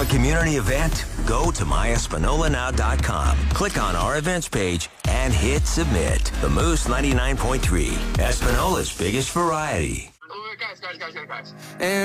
a community event? Go to myespinolanow.com. Click on our events page and hit submit. The Moose 99.3, Espinola's biggest variety. Guys. And